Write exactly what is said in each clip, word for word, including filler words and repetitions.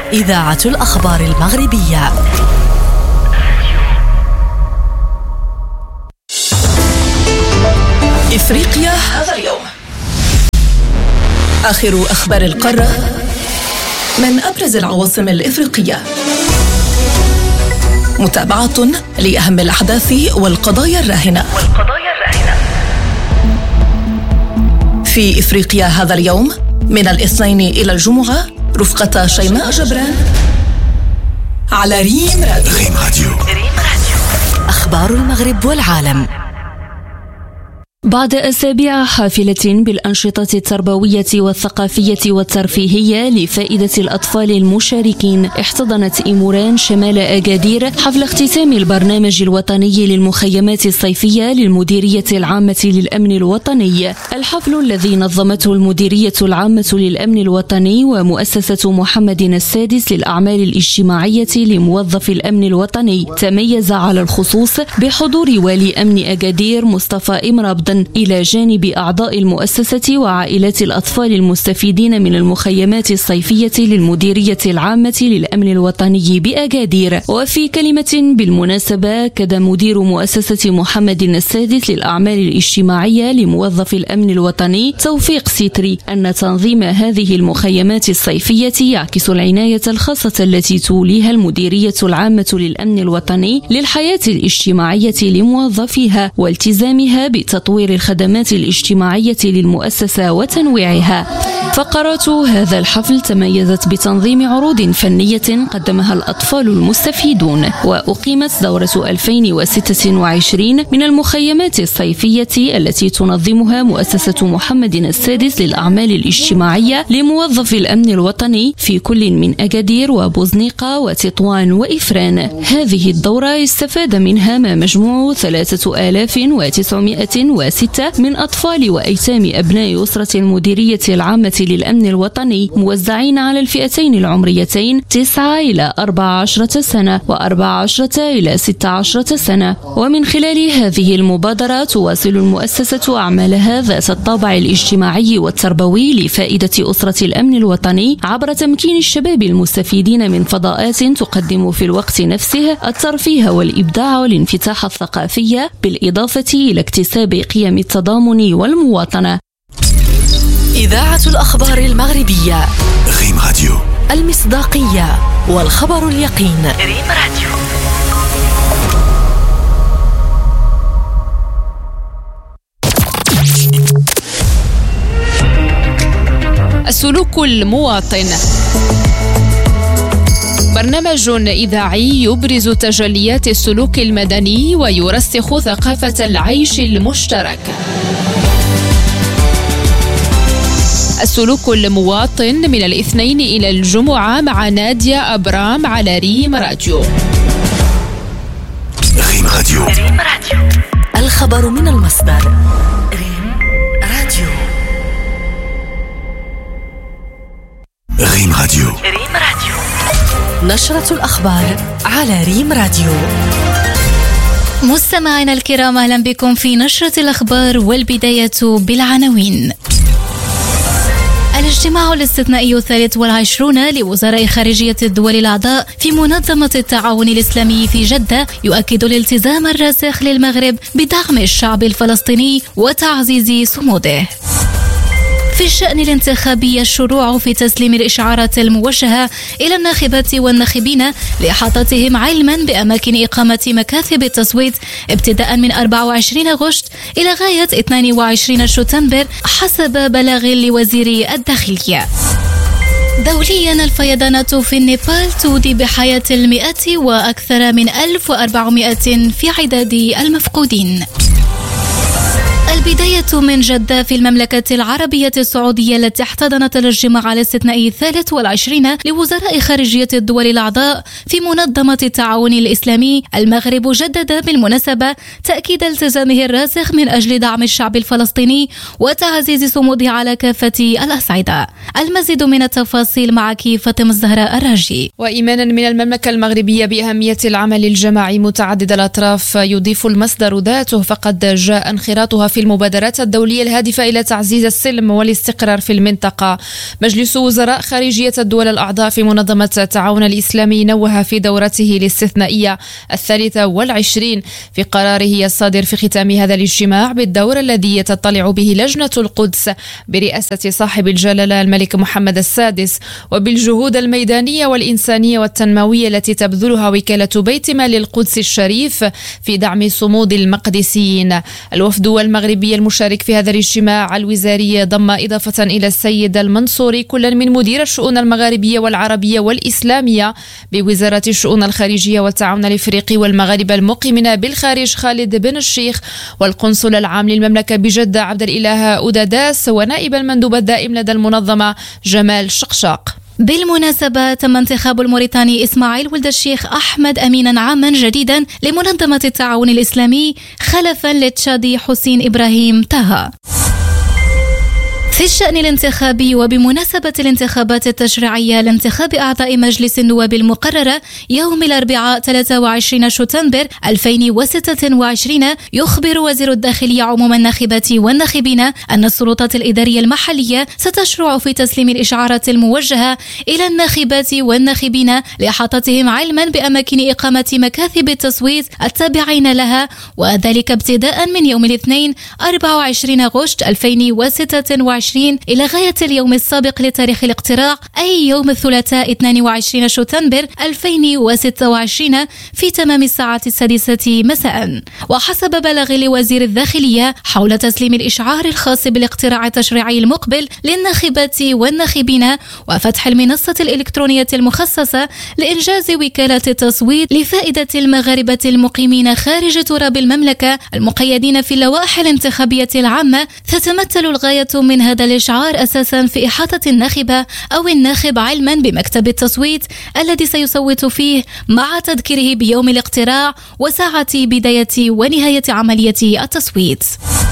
إذاعة الأخبار المغربية. إفريقيا هذا اليوم. آخر أخبار القارة من أبرز العواصم الإفريقية. متابعة لأهم الأحداث والقضايا الراهنة والقضايا الراهنة في إفريقيا هذا اليوم من الاثنين إلى الجمعة رفقة شيماء جبران على ريم راديو. ريم راديو. أخبار المغرب والعالم. بعد أسابيع حافلة بالأنشطة التربوية والثقافية والترفيهية لفائدة الأطفال المشاركين، احتضنت إيموران شمال أكادير حفل اختتام البرنامج الوطني للمخيمات الصيفية للمديرية العامة للأمن الوطني. الحفل الذي نظمته المديرية العامة للأمن الوطني ومؤسسة محمد السادس للأعمال الاجتماعية لموظف الأمن الوطني تميز على الخصوص بحضور والي أمن أكادير مصطفى إمرابد إلى جانب أعضاء المؤسسة وعائلات الأطفال المستفيدين من المخيمات الصيفية للمديرية العامة للأمن الوطني بأكادير. وفي كلمة بالمناسبة أكد مدير مؤسسة محمد السادس للأعمال الاجتماعية لموظف الأمن الوطني توفيق سيتري أن تنظيم هذه المخيمات الصيفية يعكس العناية الخاصة التي توليها المديرية العامة للأمن الوطني للحياة الاجتماعية لموظفيها والتزامها بتطوير الخدمات الاجتماعية للمؤسسة وتنويعها. فقرات هذا الحفل تميزت بتنظيم عروض فنية قدمها الأطفال المستفيدون، وأقيمت دورة ألفين وستة وعشرين من المخيمات الصيفية التي تنظمها مؤسسة محمد السادس للأعمال الاجتماعية لموظف الأمن الوطني في كل من أكادير وبوزنيقة وتطوان وإفران. هذه الدورة استفاد منها ما مجموع ثلاثة آلاف وتسعمائة وستة من أطفال وأيتام أبناء أسرة المديرية العامة للأمن الوطني موزعين على الفئتين العمريتين تسعة إلى أربعة عشرة سنة وأربعة عشرة إلى ستة عشرة سنة. ومن خلال هذه المبادرة تواصل المؤسسة أعمالها ذات الطابع الاجتماعي والتربوي لفائدة أسرة الأمن الوطني عبر تمكين الشباب المستفيدين من فضاءات تقدم في الوقت نفسه الترفيه والإبداع والانفتاح الثقافي، بالإضافة إلى اكتساب قيم التضامن والمواطنة. إذاعة الأخبار المغربية. ريم راديو. المصداقية والخبر اليقين. ريم راديو. السلوك المواطن، برنامج إذاعي يبرز تجليات السلوك المدني ويرسخ ثقافة العيش المشترك. السلوك المواطن من الاثنين إلى الجمعة مع نادية أبرام على ريم راديو. ريم راديو. ريم راديو. الخبر من المصدر. ريم راديو. ريم راديو. ريم راديو. نشرة الأخبار على ريم راديو. مستمعينا الكرام، أهلا بكم في نشرة الأخبار، والبداية بالعناوين. الاجتماع الاستثنائي الثالث والعشرون لوزراء خارجية الدول الأعضاء في منظمة التعاون الإسلامي في جدة يؤكد الالتزام الراسخ للمغرب بدعم الشعب الفلسطيني وتعزيز صموده. في الشأن الانتخابي، الشروع في تسليم الإشعارات الموجهة إلى الناخبات والناخبين لإحاطتهم علما بأماكن إقامة مكاتب التصويت ابتداء من أربعة وعشرين أغسطس إلى غاية اثنين وعشرين شتنبر حسب بلاغ لوزير الداخلية. دوليا، الفيضانات في النيبال تودي بحياة المئة وأكثر من ألف وأربعمائة في عداد المفقودين. البداية من جدة في المملكة العربية السعودية التي احتضنت الاجتماع الاستثنائي الثالث والعشرين لوزراء خارجية الدول الأعضاء في منظمة التعاون الإسلامي. المغرب جدد بالمناسبة تأكيد التزامه الراسخ من أجل دعم الشعب الفلسطيني وتعزيز صموده على كافة الأصعدة. المزيد من التفاصيل معك فاطمة الزهراء الراجي. وإيمانا من المملكة المغربية بأهمية العمل الجماعي متعدد الأطراف، يضيف المصدر ذاته فقد جاء انخراطها في المبادرات الدولية الهادفة إلى تعزيز السلم والاستقرار في المنطقة. مجلس وزراء خارجية الدول الأعضاء في منظمة التعاون الإسلامي نوه في دورته الاستثنائية الثالثة والعشرين في قراره الصادر في ختام هذا الاجتماع بالدور الذي يتطلع به لجنة القدس برئاسة صاحب الجلالة الملك محمد السادس، وبالجهود الميدانية والإنسانية والتنموية التي تبذلها وكالة بيت مال القدس الشريف في دعم صمود المقدسيين. الوفد المغربي المشارك في هذا الاجتماع الوزاري ضم إضافة إلى السيد المنصوري كلا من مدير الشؤون المغاربية والعربية والإسلامية بوزارة الشؤون الخارجية والتعاون الإفريقي والمغاربة المقيمين بالخارج خالد بن الشيخ، والقنصل العام للمملكة بجدة عبد الإله أوداداس، ونائب المندوب الدائم لدى المنظمة جمال شقشاق. بالمناسبة تم انتخاب الموريتاني إسماعيل ولد الشيخ أحمد أمينا عاما جديدا لمنظمة التعاون الإسلامي خلفا للتشادي حسين إبراهيم تاها. في الشأن الانتخابي وبمناسبة الانتخابات التشريعية لانتخاب أعضاء مجلس النواب المقررة يوم الأربعاء ثلاثة وعشرين شتنبر ألفين وستة وعشرين، يخبر وزير الداخلية عموم الناخبات والناخبين أن السلطات الإدارية المحلية ستشرع في تسليم الإشعارات الموجهة إلى الناخبات والناخبين لإحاطتهم علما بأماكن إقامة مكاتب التصويت التابعين لها، وذلك ابتداء من يوم الاثنين أربعة وعشرين أغسطس ألفين وستة وعشرين إلى غاية اليوم السابق لتاريخ الاقتراع، أي يوم الثلاثاء اثنين وعشرين شتنبر ألفين وستة وعشرين في تمام الساعة السادسة مساء. وحسب بلاغ لوزير الداخلية حول تسليم الإشعار الخاص بالاقتراع التشريعي المقبل للناخبات والناخبين وفتح المنصة الإلكترونية المخصصة لإنجاز وكالة التصويت لفائدة المغاربة المقيمين خارج تراب المملكة المقيدين في اللوائح الانتخابية العامة، تتمثل الغاية من هذا الإشعار أساسا في إحاطة الناخبة أو الناخب علما بمكتب التصويت الذي سيصوت فيه، مع تذكيره بيوم الاقتراع وساعة بداية ونهاية عملية التصويت.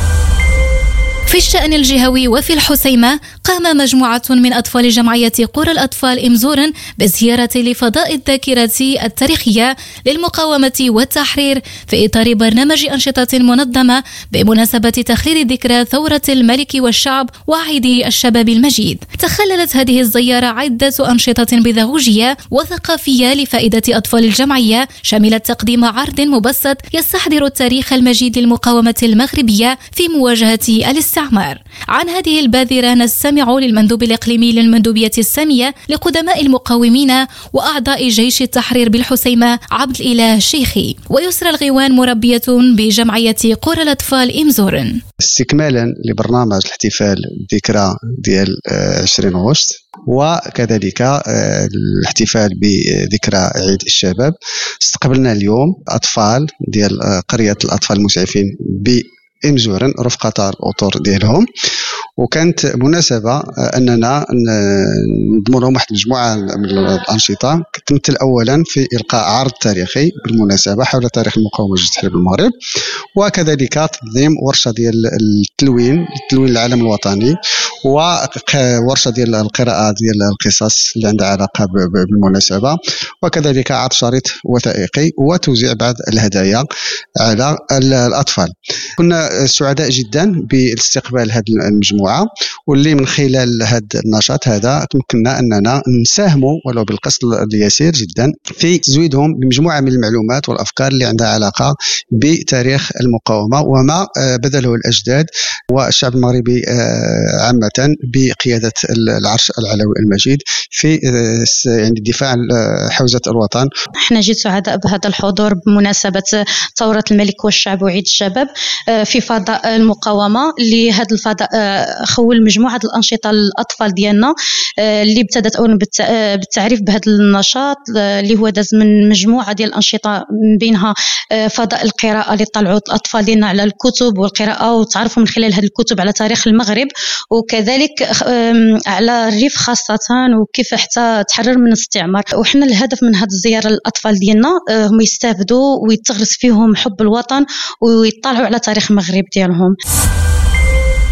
في الشأن الجهوي وفي الحسيمة قام مجموعة من أطفال جمعية قرى الأطفال إمزورن بزيارة لفضاء الذاكرة التاريخية للمقاومة والتحرير في إطار برنامج أنشطة منظمة بمناسبة تخليد ذكرى ثورة الملك والشعب وعيد الشباب المجيد. تخللت هذه الزيارة عدة أنشطة بيداغوجية وثقافية لفائدة أطفال الجمعية، شملت تقديم عرض مبسط يستحضر التاريخ المجيد للمقاومة المغربية في مواجهة الاستعمار. عن هذه البادرة نستمع للمندوب الإقليمي للمندوبية السامية لقدماء المقاومين وأعضاء جيش التحرير بالحسيمة عبد الإله شيخي. ويسرى الغيوان مربية بجمعية قرى الأطفال إمزورن. استكمالا لبرنامج الاحتفال ذكرى ديال عشرين أغسطس وكذلك الاحتفال بذكرى عيد الشباب، استقبلنا اليوم أطفال ديال قرية الأطفال المسعفين ب إمزورن رفقة الأطر ديالهم، وكانت مناسبة أننا نضم لهم واحد المجموعة من الأنشطة تمثل أولا في إلقاء عرض تاريخي بالمناسبة حول تاريخ المقاومة والجهاد التحرير بالمغرب، وكذلك تنظيم ورشة ديال التلوين التلوين العالم الوطني، وورشة ديال القراءة ديال القصص اللي عندها علاقة بالمناسبة، وكذلك عرض شريط وثائقي وتوزيع بعض الهدايا على الأطفال. كنا سعداء جدا باستقبال هذه المجموعة، واللي من خلال هذا النشاط هذا تمكننا أننا نساهموا ولو بالقسط اليسير جدا في تزويدهم بمجموعة من المعلومات والأفكار اللي عندها علاقة بتاريخ المقاومة وما بذله الأجداد والشعب المغربي عامة بقيادة العرش العلوي المجيد في يعني الدفاع عن حوزة الوطن. احنا جد سعداء بهذا الحضور بمناسبة ثورة الملك والشعب وعيد الشباب في فضاء المقاومة. لهذا الفضاء خول مجموعة الأنشطة للأطفال ديالنا اللي ابتدت أولا بالتعريف بهذا النشاط اللي هو داز من مجموعة ديال الأنشطة، من بينها فضاء القراءة اللي طلعوا الأطفال ديالنا على الكتب والقراءة وتعرفوا من خلال هذه الكتب على تاريخ المغرب، وكذلك على الريف خاصة وكيف حتى تحرر من الاستعمار. وحنا الهدف من هذه الزيارة للأطفال ديالنا هم يستافدوا ويتغرس فيهم حب الوطن ويطلعوا على تاريخ المغرب ديالهم.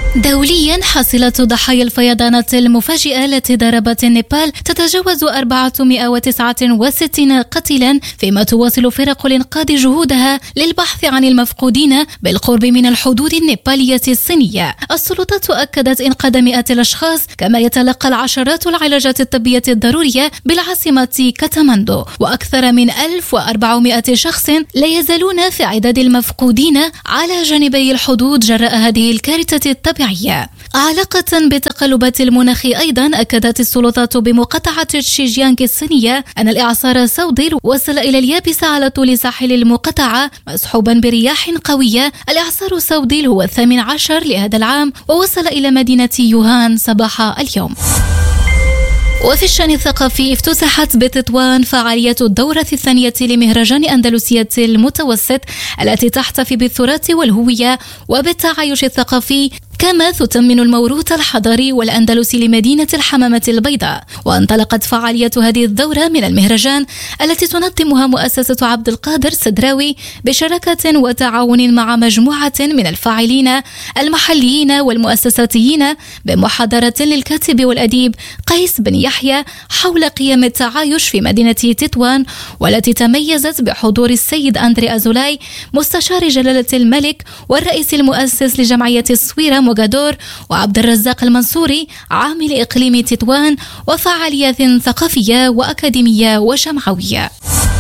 دوليا حصيلة ضحايا الفيضانات المفاجئة التي ضربت النيبال تتجاوز أربعمائة وتسعة وستين قتيلا، فيما تواصل فرق الإنقاذ جهودها للبحث عن المفقودين بالقرب من الحدود النيبالية الصينية. السلطات أكدت إنقاذ مئات الأشخاص، كما يتلقى العشرات العلاجات الطبية الضرورية بالعاصمة كاتماندو، وأكثر من ألف وأربعمائة شخص لا يزالون في عداد المفقودين على جانبي الحدود جراء هذه الكارثة الطبيعية. علاقة بتقلبات المناخ أيضا، أكدت السلطات بمقاطعة شيجيانغ الصينية أن الإعصار سوديل وصل إلى اليابسة على طول ساحل المقاطعة مصحوبا برياح قوية. الإعصار سوديل هو الثامن عشر لهذا العام ووصل إلى مدينة يوهان صباح اليوم. وفي الشأن الثقافي، افتتحت بتطوان فعالية الدورة الثانية لمهرجان أندلسية المتوسط التي تحتفي بالتراث والهوية وبالتعايش الثقافي، كما تثمن الموروث الحضاري والأندلسي لمدينة الحمامة البيضاء. وانطلقت فعالية هذه الدورة من المهرجان التي تنظمها مؤسسة عبد القادر سدراوي بشراكة وتعاون مع مجموعة من الفاعلين المحليين والمؤسساتيين، بمحاضرة للكاتب والأديب قيس بن يحيى حول قيم التعايش في مدينة تطوان، والتي تميزت بحضور السيد أندري أزولاي مستشار جلالة الملك والرئيس المؤسس لجمعية الصويرة موغادور، وعبد الرزاق المنصوري عامل إقليم تطوان، وفعاليات ثقافية وأكاديمية وجمعوية.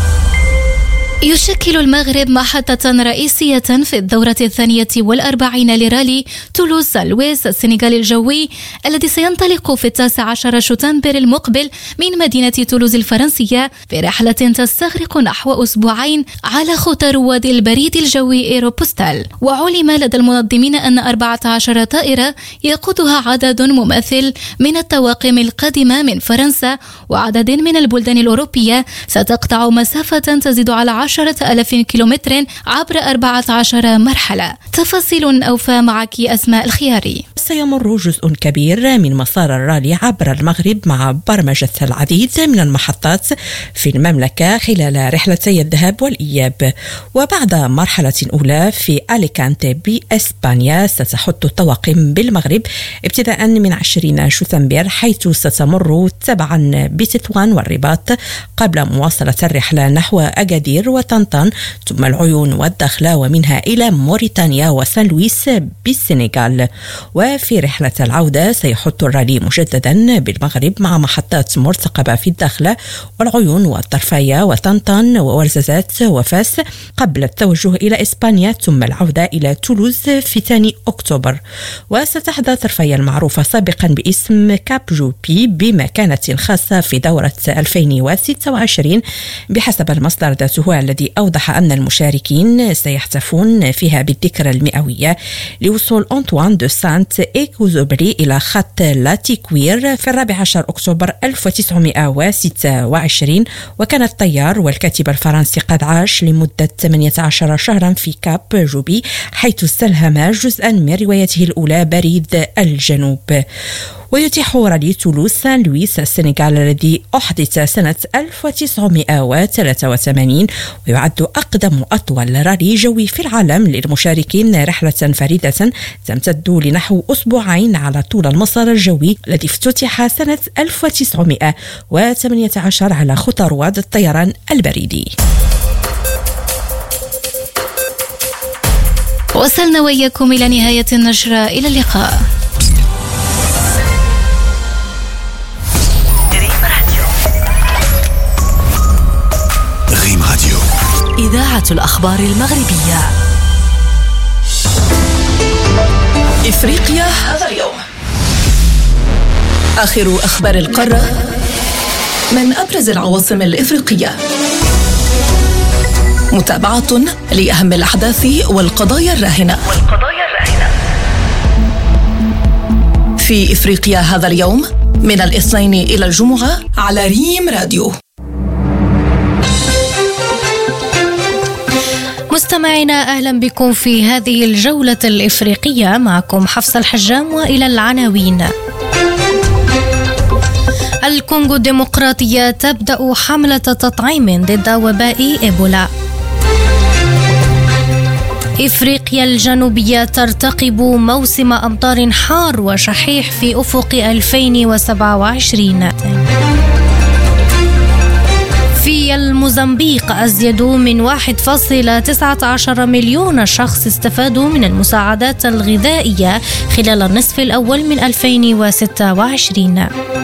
يشكل المغرب محطة رئيسية في الدورة الثانية والأربعين لرالي تولوز سالويس السنغالي الجوي، الذي سينطلق في التاسع عشر شتنبر المقبل من مدينة تولوز الفرنسية، في رحلة تستغرق نحو أسبوعين على خطى رواد البريد الجوي إيروبوستال. وعلم لدى المنظمين أن أربعة عشر طائرة يقودها عدد مماثل من الطواقم القادمة من فرنسا وعدد من البلدان الأوروبية ستقطع مسافة تزيد على عشرة ألاف كيلومتر عبر أربعة عشر مرحلة. تفاصيل أوفى معك أسماء الخياري. سيمر جزء كبير من مسار الرالي عبر المغرب مع برمجة العديد من المحطات في المملكة خلال رحلتي الذهاب والإياب. وبعد مرحلة أولى في أليكانتي بإسبانيا، ستحط الطواقم بالمغرب ابتداء من عشرين شتنبر، حيث ستمر تبعا بتطوان والرباط، قبل مواصلة الرحلة نحو أكادير وطنطان، ثم العيون والدخلة، ومنها إلى موريتانيا وسان لويس بالسنغال. وفي رحلة العودة سيحط الرالي مجددا بالمغرب مع محطات مرتقبة في الدخلة والعيون والطرفية وطنطان وورزازات وفاس، قبل التوجه إلى إسبانيا، ثم العودة إلى تولوز في ثاني أكتوبر. وستحظى طرفية المعروفة سابقا باسم كاب جوبي بمكانة خاصة في دورة ألفين وستة وعشرين بحسب المصدر ذاته، الذي أوضح أن المشاركين سيحتفون فيها بالذكرى المئوية لوصول أنطوان دو سانت إكوزوبري إلى خط لاتيكوير في الرابع عشر أكتوبر ألف وتسعمائة وستة وعشرين. وكان الطيار والكاتب الفرنسي قد عاش لمدة ثمانية عشر شهرا في كاب جوبي، حيث استلهم جزءا من روايته الأولى بريد الجنوب. ويتيح رالي تولوز سان لويس السنغال الذي أحدث سنة ألف وتسعمائة وثلاثة وثمانين، ويعد أقدم أطول رالي جوي في العالم للمشاركين، رحلة فريدة تمتد لنحو أسبوعين على طول المسار الجوي الذي افتتح سنة ألف وتسعمائة وثمانية عشر على خطى رواد الطيران البريدي. وصلنا وإياكم إلى نهاية النشرة، إلى اللقاء. إذاعة الأخبار المغربية. إفريقيا هذا اليوم. آخر أخبار القارة من أبرز العواصم الإفريقية. متابعة لأهم الأحداث والقضايا الراهنة. في إفريقيا هذا اليوم من الاثنين إلى الجمعة على ريم راديو. مستمعينا، أهلا بكم في هذه الجولة الإفريقية، معكم حفصة الحجام وإلى العناوين. الكونغو الديمقراطية تبدأ حملة تطعيم ضد وباء إيبولا. إفريقيا الجنوبية ترتقب موسم أمطار حار وشحيح في أفق ألفين وسبعة وعشرين. في الموزمبيق أزيد من واحد فاصلة تسعة عشر مليون شخص استفادوا من المساعدات الغذائية خلال النصف الأول من ألفين وستة وعشرين.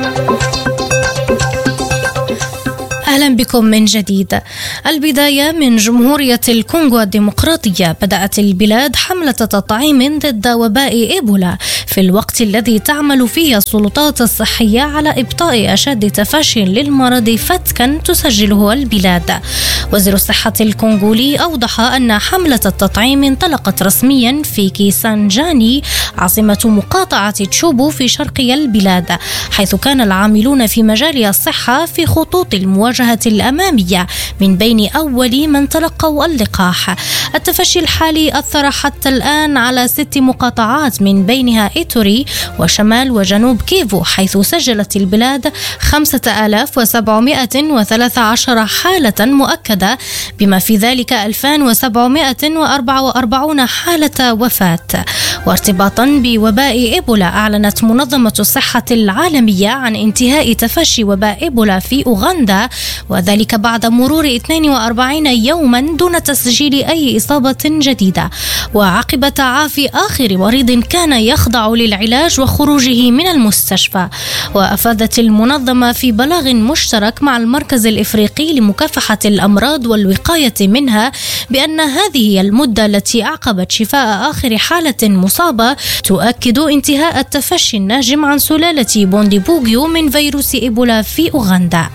أهلا بكم من جديد. البداية من جمهورية الكونغو الديمقراطية. بدأت البلاد حملة تطعيم ضد وباء إيبولا في الوقت الذي تعمل فيه السلطات الصحية على إبطاء أشد تفشي للمرض فتكا تسجله البلاد. وزير الصحة الكونغولي أوضح أن حملة التطعيم انطلقت رسميا في كيسانجاني عاصمة مقاطعة تشوبو في شرقي البلاد، حيث كان العاملون في مجال الصحة في خطوط المواجهة الأمامية من بين أول من تلقوا اللقاح. التفشي الحالي أثر حتى الآن على ست مقاطعات من بينها إيتوري وشمال وجنوب كيفو، حيث سجلت البلاد خمسة آلاف وسبعمائة وثلاثة عشر حالة مؤكدة، بما في ذلك ألفين وسبعمائة وأربعة وأربعين حالة وفاة. وارتباطا بوباء إيبولا، أعلنت منظمة الصحة العالمية عن انتهاء تفشي وباء إيبولا في أوغندا، وذلك بعد مرور اثنين وأربعين يوما دون تسجيل أي إصابة جديدة، وعقب تعافي آخر مريض كان يخضع للعلاج وخروجه من المستشفى. وأفادت المنظمة في بلاغ مشترك مع المركز الإفريقي لمكافحة الأمراض والوقاية منها بأن هذه هي المدة التي أعقبت شفاء آخر حالة مصابة تؤكد انتهاء التفشي الناجم عن سلالة بونديبوغيو من فيروس إيبولا في أوغندا.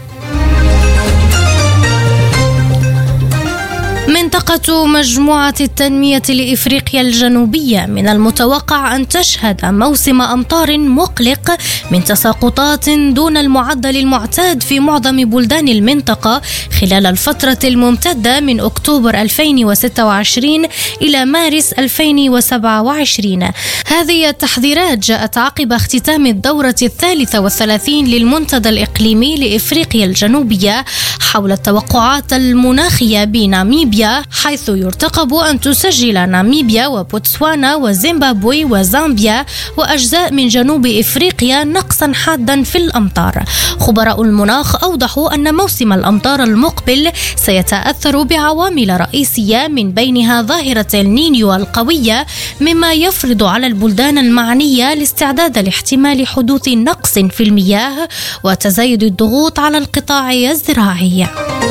منطقة مجموعة التنمية لإفريقيا الجنوبية من المتوقع أن تشهد موسم أمطار مقلق من تساقطات دون المعدل المعتاد في معظم بلدان المنطقة خلال الفترة الممتدة من أكتوبر ألفين وستة وعشرين إلى مارس ألفين وسبعة وعشرين. هذه التحذيرات جاءت عقب اختتام الدورة الثالثة والثلاثين للمنتدى الإقليمي لإفريقيا الجنوبية حول التوقعات المناخية بناميبيا، حيث يرتقب أن تسجل ناميبيا وبوتسوانا وزيمبابوي وزامبيا وأجزاء من جنوب إفريقيا نقصا حادا في الأمطار. خبراء المناخ أوضحوا أن موسم الأمطار المقبل سيتأثر بعوامل رئيسية من بينها ظاهرة النينيو القوية، مما يفرض على البلدان المعنية الاستعداد لاحتمال حدوث نقص في المياه وتزايد الضغوط على القطاع الزراعي.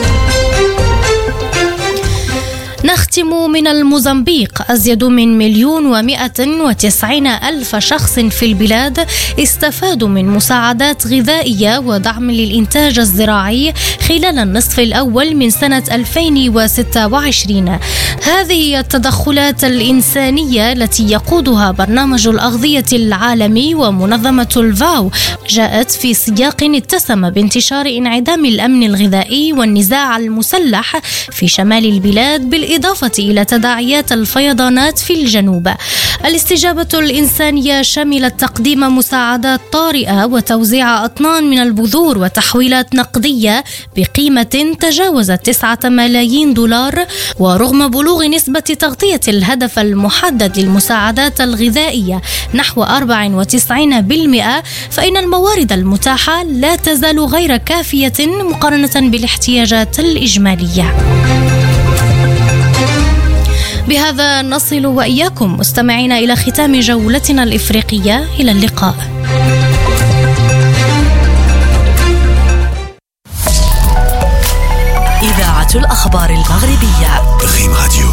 نختم من الموزمبيق. أزيد من مليون ومائة وتسعين ألف شخص في البلاد استفادوا من مساعدات غذائية ودعم للإنتاج الزراعي خلال النصف الأول من سنة ألفين وستة وعشرين. هذه التدخلات الإنسانية التي يقودها برنامج الأغذية العالمي ومنظمة الفاو جاءت في سياق اتسم بانتشار انعدام الأمن الغذائي والنزاع المسلح في شمال البلاد، بالإضافة إلى تداعيات الفيضانات في الجنوب. الاستجابة الإنسانية شملت تقديم مساعدات طارئة وتوزيع أطنان من البذور وتحويلات نقدية بقيمة تجاوزت تسعة ملايين دولار. ورغم بلوغ نسبة تغطية الهدف المحدد للمساعدات الغذائية نحو أربعة وتسعين بالمئة، فإن الموارد المتاحة لا تزال غير كافية مقارنة بالاحتياجات الإجمالية. بهذا نصل وإياكم مستمعين إلى ختام جولتنا الإفريقية. إلى اللقاء. إذاعة الأخبار المغربية ريم راديو.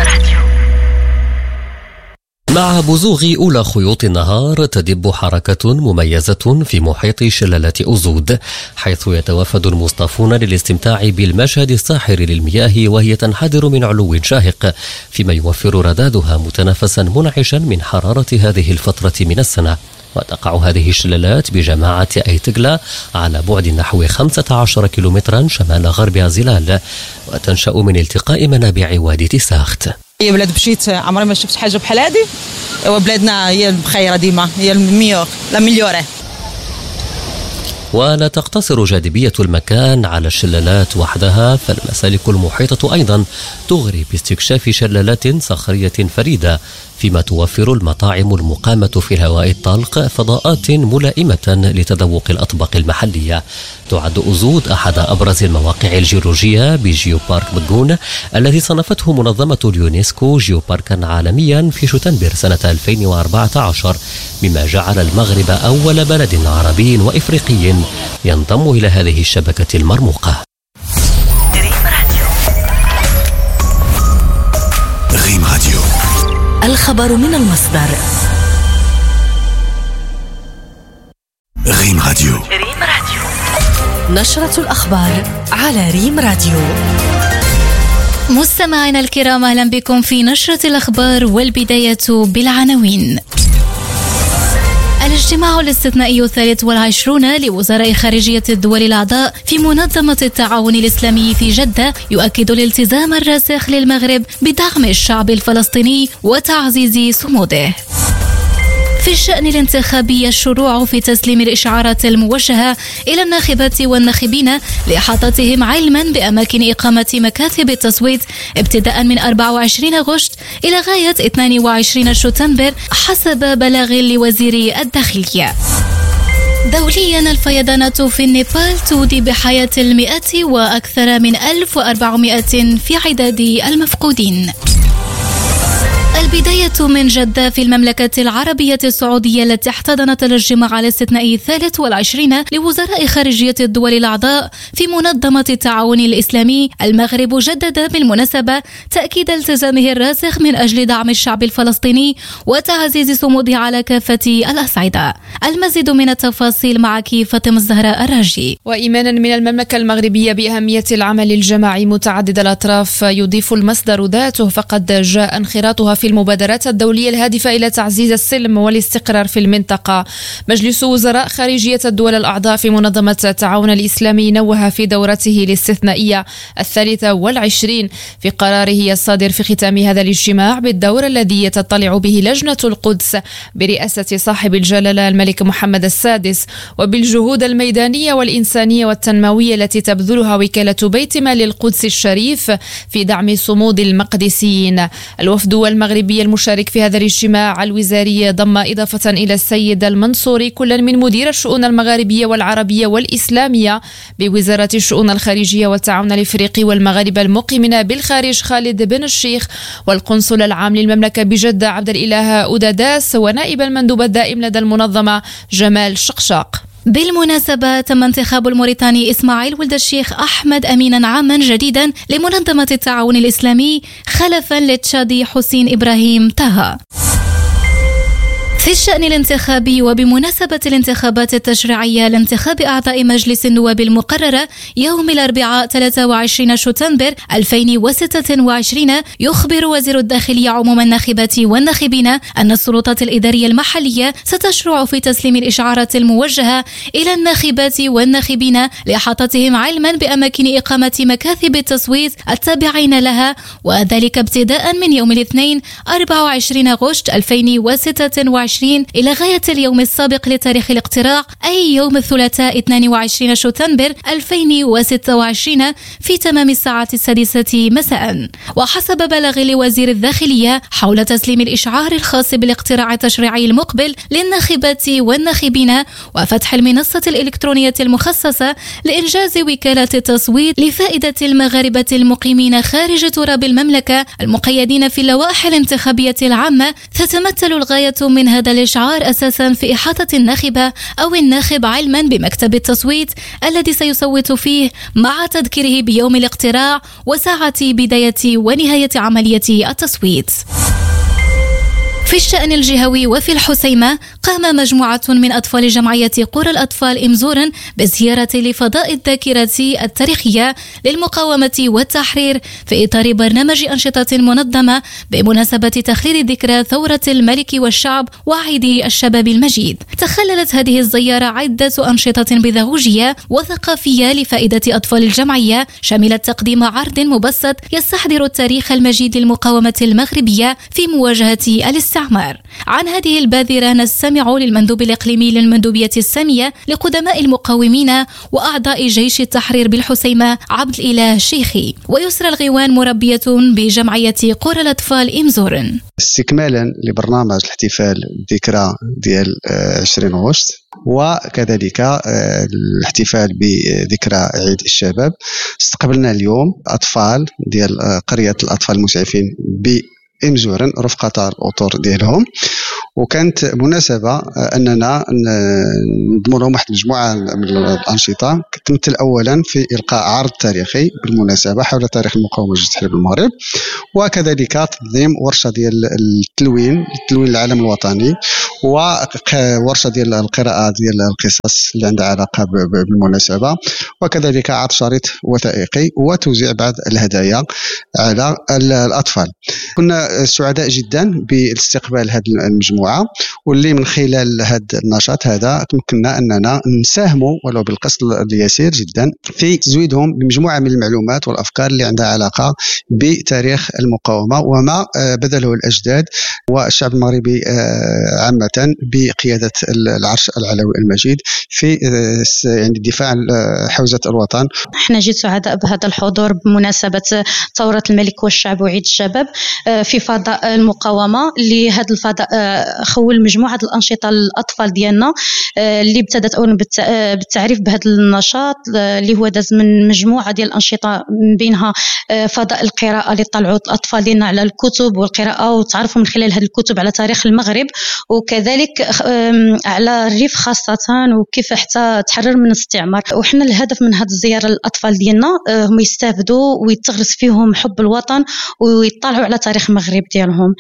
مع بزوغ أولى خيوط النهار تدب حركة مميزة في محيط شلالة أزود، حيث يتوافد المصطافون للاستمتاع بالمشهد الساحر للمياه وهي تنحدر من علو شاهق، فيما يوفر ردادها متنفسا منعشا من حرارة هذه الفترة من السنة. وتقع هذه الشلالات بجماعة أيتغلا على بعد نحو خمسة عشر كيلومترا شمال غرب زلال، وتنشأ من التقاء منابع وادي تساخت. هي بلاد مشيت عمري ما شفت حاجه بحال هذه، وبلادنا هي بخيره ديما، هي الميور لا مليوري. ولا تقتصر جاذبية المكان على الشلالات وحدها، فالمسالك المحيطة أيضا تغري باستكشاف شلالات صخرية فريدة، فيما توفر المطاعم المقامة في الهواء الطلق فضاءات ملائمة لتذوق الأطباق المحلية. تعد أوزود أحد أبرز المواقع الجيولوجية بجيوبارك بجون الذي صنفته منظمة اليونسكو جيوباركا عالميا في شتنبر سنة ألفين وأربعة عشر، مما جعل المغرب أول بلد عربي وإفريقي ينضم إلى هذه الشبكة المرموقة. ريم راديو، الخبر من المصدر. ريم راديو، ريم راديو، نشرة الأخبار على ريم راديو. مستمعينا الكرام، أهلا بكم في نشرة الأخبار، والبداية بالعناوين. الاجتماع الاستثنائي الثالث والعشرون لوزراء خارجية الدول الأعضاء في منظمة التعاون الإسلامي في جدة يؤكد الالتزام الراسخ للمغرب بدعم الشعب الفلسطيني وتعزيز صموده. في الشأن الانتخابي، الشروع في تسليم الإشعارات الموجهة إلى الناخبات والناخبين لإحاطتهم علما بأماكن إقامة مكاتب التصويت ابتداء من أربعة وعشرين أغسطس إلى غاية اثنين وعشرين شتنبر حسب بلاغ لوزير الداخلية. دوليا، الفيضانات في النيبال تودي بحياة المئة وأكثر من ألف وأربعمائة في عداد المفقودين. البداية من جدة في المملكة العربية السعودية التي احتضنت الاجتماع الاستثنائي الثالث والعشرين لوزراء خارجية الدول الأعضاء في منظمة التعاون الإسلامي. المغرب جدد بالمناسبة تأكيد التزامه الراسخ من أجل دعم الشعب الفلسطيني وتعزيز صموده على كافة الأصعدة. المزيد من التفاصيل معك فاطمة الزهراء الراجي. وإيمانا من المملكة المغربية بأهمية العمل الجماعي متعدد الأطراف، يضيف المصدر ذاته فقد جاء انخراطها في المبادرات الدولية الهادفة إلى تعزيز السلم والاستقرار في المنطقة. مجلس وزراء خارجية الدول الأعضاء في منظمة التعاون الإسلامي نوه في دورته الاستثنائية الثالثة والعشرين في قراره الصادر في ختام هذا الاجتماع بالدور الذي يتطلع به لجنة القدس برئاسة صاحب الجلالة الملك محمد السادس، وبالجهود الميدانية والإنسانية والتنموية التي تبذلها وكالة بيت مال القدس الشريف في دعم صمود المقدسيين. الوفد المغربي المشارك في هذا الاجتماع الوزاري ضم إضافة إلى السيد المنصوري كل من مدير الشؤون المغاربية والعربية والإسلامية بوزارة الشؤون الخارجية والتعاون الإفريقي والمغاربة المقيمين بالخارج خالد بن الشيخ، والقنصل العام للمملكة بجدة عبد الإله أوداداس، ونائب المندوب الدائم لدى المنظمة جمال شقشاق. بالمناسبة، تم انتخاب الموريتاني إسماعيل ولد الشيخ أحمد أمينا عاما جديدا لمنظمة التعاون الإسلامي خلفا للتشادي حسين إبراهيم طه. في الشأن الانتخابي، وبمناسبة الانتخابات التشريعية لانتخاب أعضاء مجلس النواب المقررة يوم الأربعاء ثلاثة وعشرين شتنبر ألفين وستة وعشرين، يخبر وزير الداخلية عموم الناخبات والناخبين أن السلطات الإدارية المحلية ستشرع في تسليم الإشعارات الموجهة إلى الناخبات والناخبين لإحاطتهم علما بأماكن إقامة مكاتب التصويت التابعين لها، وذلك ابتداء من يوم الاثنين أربعة وعشرين أغسطس ألفين وستة وعشرين إلى غاية اليوم السابق لتاريخ الاقتراع، أي يوم الثلاثاء اثنين وعشرين شتنبر ألفين وستة وعشرين في تمام الساعة السادسة مساء. وحسب بلاغ لوزير الداخلية حول تسليم الإشعار الخاص بالاقتراع التشريعي المقبل للناخبات والناخبين وفتح المنصة الإلكترونية المخصصة لإنجاز وكالة التصويت لفائدة المغاربة المقيمين خارج تراب المملكة المقيدين في اللوائح الانتخابية العامة، تتمثل الغاية من هذا الإشعار أساسا في إحاطة الناخبة أو الناخب علما بمكتب التصويت الذي سيصوت فيه، مع تذكيره بيوم الاقتراع وساعة بداية ونهاية عملية التصويت. في الشأن الجهوي، وفي الحسيمة، قام مجموعة من أطفال جمعية قرى الأطفال إمزورا بزيارة لفضاء الذاكرة التاريخية للمقاومة والتحرير في إطار برنامج أنشطة منظمة بمناسبة تخليد ذكرى ثورة الملك والشعب وعيد الشباب المجيد. تخللت هذه الزيارة عدة أنشطة بيداغوجية وثقافية لفائدة أطفال الجمعية، شملت تقديم عرض مبسط يستحضر التاريخ المجيد للمقاومة المغربية في مواجهة الاستعمار، الاستعمار. عن هذه البادرة نستمع للمندوب الإقليمي للمندوبية السامية لقدماء المقاومين وأعضاء جيش التحرير بالحسيمة عبد الإله شيخي، ويسرى الغيوان مربية بجمعية قرى الأطفال إمزورن. استكمالا لبرنامج الاحتفال بالذكرى ديال عشرين غشت، وكذلك الاحتفال بذكرى عيد الشباب، استقبلنا اليوم أطفال ديال قرية الأطفال المسعفين بإمزورن رفقة الأطر ديالهم، وكانت مناسبة أننا نضم لهم واحد المجموعة من الأنشطة تمثل أولا في إلقاء عرض تاريخي بالمناسبة حول تاريخ المقاومة جيش التحرير بالمغرب، وكذلك تنظيم ورشة ديال التلوين التلوين العالم الوطني، وورشة ديال القراءة ديال القصص اللي عندها علاقة بالمناسبة، وكذلك عرض شريط وثائقي وتوزيع بعض الهدايا على الأطفال. كنا سعداء جدا باستقبال هذه المجموعة، واللي من خلال هذا النشاط هذا تمكننا أننا نساهموا ولو بالقسط اليسير جدا في تزويدهم بمجموعة من المعلومات والأفكار اللي عندها علاقة بتاريخ المقاومة وما بذله الأجداد والشعب المغربي عامة بقيادة العرش العلوي المجيد في يعني الدفاع عن حوزة الوطن. احنا جيت سعداء بهذا الحضور بمناسبة ثورة الملك والشعب وعيد الشباب في فضاء المقاومة، اللي هذا الفضاء خول مجموعة الأنشطة للأطفال ديالنا اللي ابتدت أولا بالتعريف بهذا النشاط اللي هو داز من مجموعة ديال الأنشطة، من بينها فضاء القراءة اللي طلعوا الأطفال ديالنا على الكتب والقراءة وتعرفوا من خلال هذه الكتب على تاريخ المغرب، وكذلك على الريف خاصة وكيف حتى تحرر من الاستعمار. وحنا الهدف من هذه الزيارة للأطفال ديالنا هم يستافدوا ويتغرس فيهم حب الوطن ويطلعوا على تاريخ المغرب ديالهم.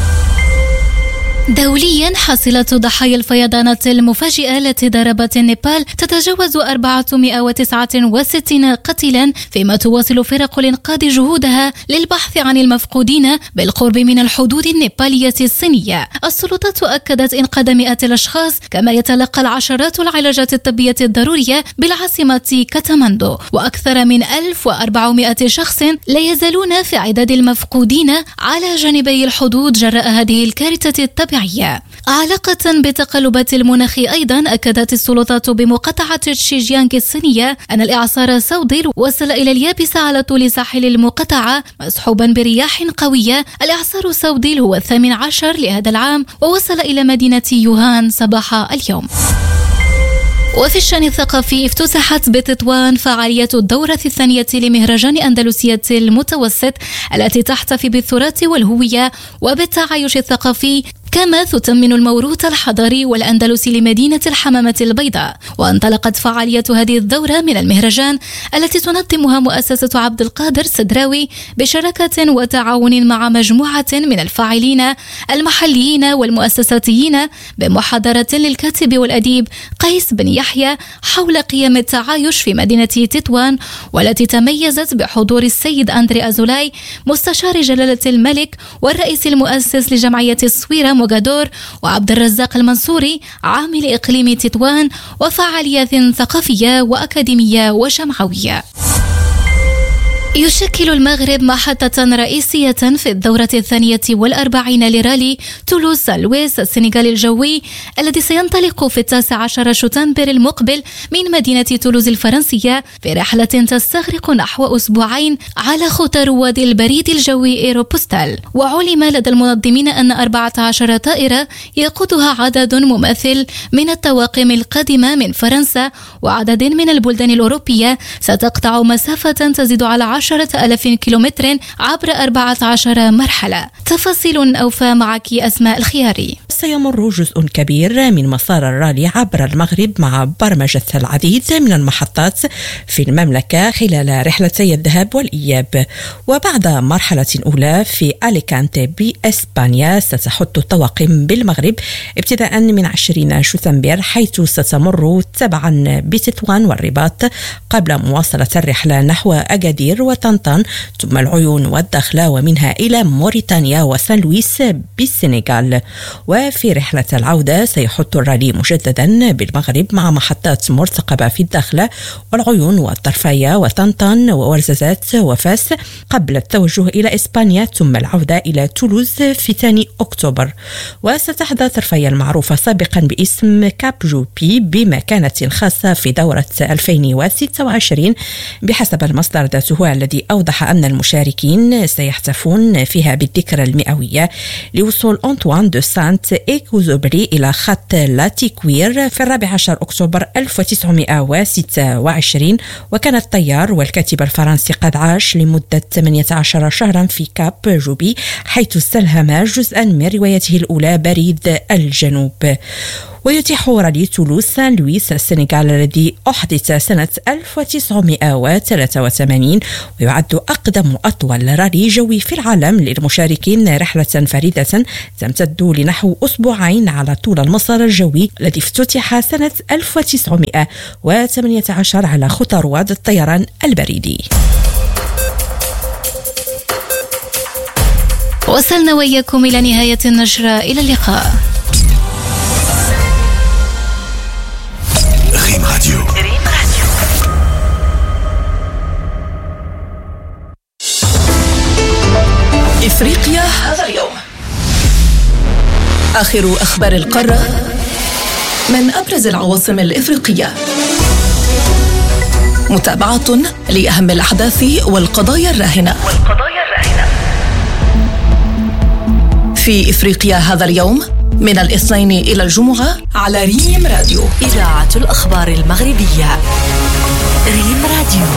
دوليا حصيلة ضحايا الفيضانات المفاجئة التي ضربت النيبال تتجاوز أربعمائة وتسعة وستين قتيلا، فيما تواصل فرق الإنقاذ جهودها للبحث عن المفقودين بالقرب من الحدود النيبالية الصينية. السلطات أكدت إنقاذ مئات الأشخاص، كما يتلقى العشرات العلاجات الطبية الضرورية بالعاصمة كاتماندو، وأكثر من ألف وأربعمائة شخص لا يزالون في عداد المفقودين على جانبي الحدود جراء هذه الكارثة الطبيعية. علاقة بتقلبات المناخ أيضا، أكدت السلطات بمقاطعة شيجيانغ الصينية أن الإعصار سوديل وصل إلى اليابسة على طول ساحل المقاطعة مصحوبا برياح قوية. الإعصار سوديل هو الثامن عشر لهذا العام ووصل إلى مدينة يوهان صباح اليوم. وفي الشأن الثقافي، افتتحت بتطوان فعالية الدورة الثانية لمهرجان أندلسية المتوسط التي تحتفي بالتراث والهوية وبالتعايش الثقافي، كما تثمن الموروث الحضاري والأندلسي لمدينة الحمامة البيضاء. وانطلقت فعالية هذه الدورة من المهرجان التي تنظمها مؤسسة عبد القادر السدراوي بشراكة وتعاون مع مجموعة من الفاعلين المحليين والمؤسساتيين، بمحاضرة للكاتب والأديب قيس بن يحيى حول قيم التعايش في مدينة تطوان، والتي تميزت بحضور السيد أندري أزولاي مستشار جلالة الملك والرئيس المؤسس لجمعية الصويرة موغادور، وعبد الرزاق المنصوري عامل إقليم تطوان، وفعاليات ثقافية وأكاديمية وجمعوية. يشكل المغرب محطة رئيسية في الدورة الثانية والأربعين لرالي تولوز لويس السنغالي الجوي، الذي سينطلق في التاسع عشر شتنبر المقبل من مدينة تولوز الفرنسية، في رحلة تستغرق نحو أسبوعين على خطى رواد البريد الجوي إيروبوستال. وعلم لدى المنظمين أن أربعة عشر طائرة يقودها عدد مماثل من الطواقم القادمة من فرنسا وعدد من البلدان الأوروبية ستقطع مسافة تزيد على عشرة آلاف كيلومتر عبر أربعة عشر مرحلة. تفاصيل أوفى معك أسماء الخياري. سيمر جزء كبير من مسار الرالي عبر المغرب مع برمجة العديد من المحطات في المملكة خلال رحلتي الذهاب والإياب. وبعد مرحلة أولى في أليكانتي بإسبانيا، ستحط الطواقم بالمغرب ابتداء من عشرين شتنبر، حيث ستمر تبعا بتطوان والرباط، قبل مواصلة الرحلة نحو أكادير وطنطان، ثم العيون والدخلة، ومنها إلى موريتانيا وسان لويس بالسنغال. و وفي رحلة العودة سيحط الرالي مجددا بالمغرب مع محطات مرتقبة في الداخلة والعيون والطرفاية وطنطن وورزازات وفاس قبل التوجه إلى إسبانيا ثم العودة إلى تولوز في ثاني أكتوبر. وستحظى طرفاية المعروفة سابقا باسم كاب جوبي بمكانة خاصة في دورة ألفين وستة وعشرين بحسب المصدر ذاته الذي أوضح أن المشاركين سيحتفون فيها بالذكرى المئوية لوصول أنطوان دو سانت إكوزوبري إلى خط لاتيكوير في الرابع عشر أكتوبر ألف وتسعمائة وستة وعشرين. وكان الطيار والكاتب الفرنسي قد عاش لمدة ثمانية عشر شهرا في كاب جوبي حيث استلهم جزءا من روايته الأولى بريد الجنوب. ويتيح رالي تولوز سان لويس السنغال الذي أحدث سنة ألف وتسعمائة وثلاثة وثمانين ويعد أقدم أطول رالي جوي في العالم للمشاركين رحلة فريدة تمتد لنحو أسبوعين على طول المسار الجوي الذي افتتح سنة ألف وتسعمائة وثمانية عشر على خطى رواد الطيران البريدي. وصلنا وإياكم إلى نهاية النشرة، إلى اللقاء. ريم راديو. إفريقيا هذا اليوم. آخر أخبار القارة من أبرز العواصم الإفريقية. متابعة لأهم الأحداث والقضايا الراهنة. في إفريقيا هذا اليوم من الاثنين إلى الجمعة على ريم راديو، إذاعة الأخبار المغربية. ريم راديو.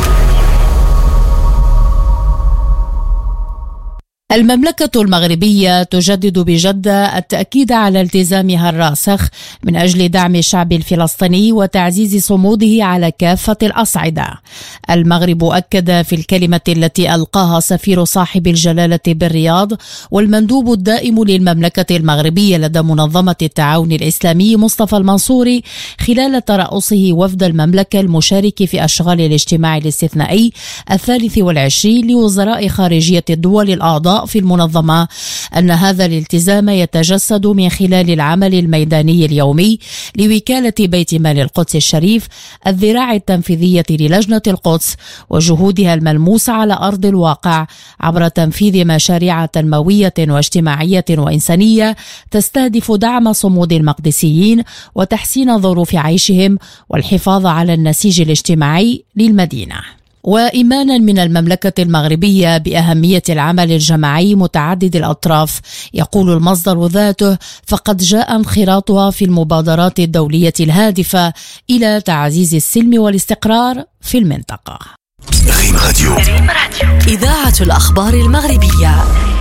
المملكة المغربية تجدد بجدة التأكيد على التزامها الراسخ من أجل دعم الشعب الفلسطيني وتعزيز صموده على كافة الأصعدة. المغرب أكد في الكلمة التي ألقاها سفير صاحب الجلالة بالرياض والمندوب الدائم للمملكة المغربية لدى منظمة التعاون الإسلامي مصطفى المنصوري خلال ترأسه وفد المملكة المشارك في أشغال الاجتماع الاستثنائي الثالث والعشرين لوزراء خارجية الدول الأعضاء في المنظمة أن هذا الالتزام يتجسد من خلال العمل الميداني اليومي لوكالة بيت مال القدس الشريف الذراع التنفيذية للجنة القدس وجهودها الملموسة على أرض الواقع عبر تنفيذ مشاريع تنموية واجتماعية وإنسانية تستهدف دعم صمود المقدسيين وتحسين ظروف عيشهم والحفاظ على النسيج الاجتماعي للمدينة. وإيمانا من المملكة المغربية بأهمية العمل الجماعي متعدد الأطراف، يقول المصدر ذاته فقد جاء انخراطها في المبادرات الدولية الهادفة إلى تعزيز السلم والاستقرار في المنطقة. ريم راديو. إذاعة الأخبار المغربية.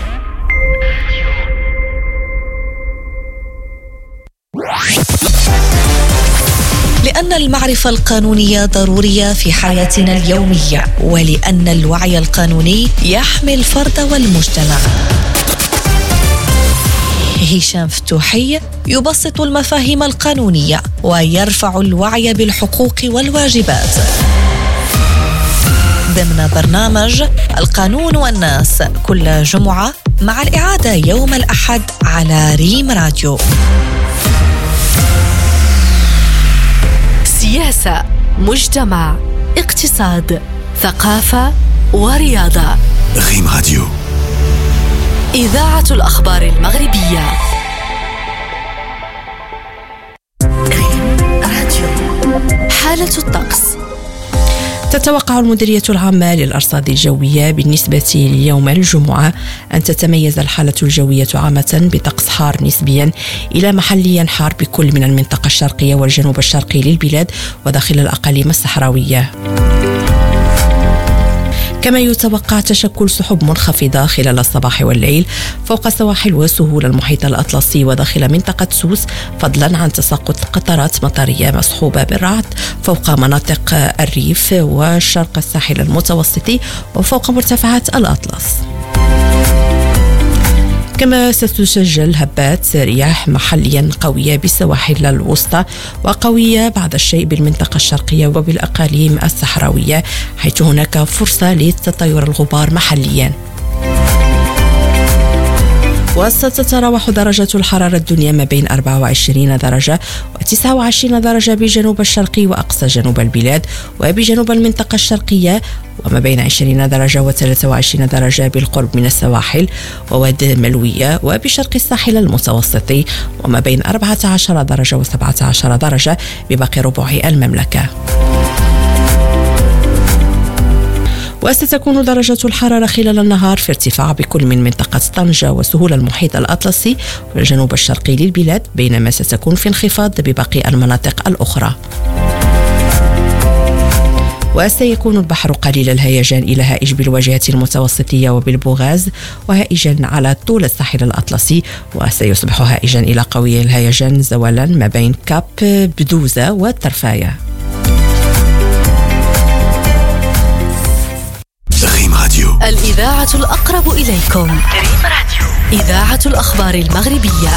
لأن المعرفة القانونية ضرورية في حياتنا اليومية، ولأن الوعي القانوني يحمي الفرد والمجتمع. هشام فتوحي يبسط المفاهيم القانونية ويرفع الوعي بالحقوق والواجبات ضمن برنامج القانون والناس كل جمعة مع الإعادة يوم الأحد على ريم راديو. سياسة، مجتمع، اقتصاد، ثقافة ورياضة. ريم راديو. إذاعة الأخبار المغربية. ريم راديو. حالة الطقس. تتوقع المديرية العامة للأرصاد الجوية بالنسبة ليوم الجمعة أن تتميز الحالة الجوية عامة بطقس حار نسبيا إلى محليا حار بكل من المنطقة الشرقية والجنوب الشرقي للبلاد وداخل الأقاليم الصحراوية. كما يتوقع تشكل سحب منخفضة خلال الصباح والليل فوق سواحل وسهول المحيط الأطلسي وداخل منطقة سوس، فضلا عن تساقط قطرات مطرية مصحوبة بالرعد فوق مناطق الريف وشرق الساحل المتوسطي وفوق مرتفعات الأطلس. كما ستسجل هبات رياح محليا قوية بالسواحل الوسطى وقوية بعض الشيء بالمنطقة الشرقية وبالأقاليم الصحراوية، حيث هناك فرصة لتطاير الغبار محليا. وستتراوح درجة الحرارة الدنيا ما بين أربعة وعشرين درجة وتسعة وعشرين درجة بجنوب الشرقي وأقصى جنوب البلاد وبجنوب المنطقة الشرقية، وما بين عشرين درجة وثلاثة وعشرين درجة بالقرب من السواحل ووادي ملوية وبشرق الساحل المتوسطي، وما بين أربعة عشر درجة وسبعة عشر درجة بباقي ربوع المملكة. وستكون درجة الحرارة خلال النهار في ارتفاع بكل من منطقة طنجة وسهول المحيط الأطلسي والجنوب الشرقي للبلاد، بينما ستكون في انخفاض بباقي المناطق الأخرى. وسيكون البحر قليل الهيجان إلى هائج بالواجهة المتوسطية وبالبوغاز، وهائجا على طول الساحل الأطلسي، وسيصبح هائجا إلى قوي الهيجان زوالا ما بين كاب بدوزة والترفاية. ريم راديو، الإذاعة الأقرب إليكم. ريم راديو، إذاعة الأخبار المغربية.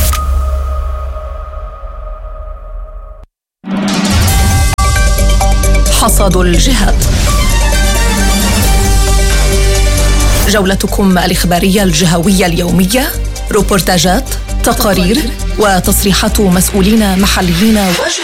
حصاد الجهات، جولتكم الإخبارية الجهوية اليومية، روبورتاجات، تقارير وتصريحات مسؤولين محليين